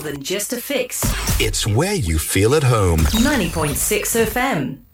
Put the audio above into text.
than just a fix. It's where you feel at home. 90.6 FM.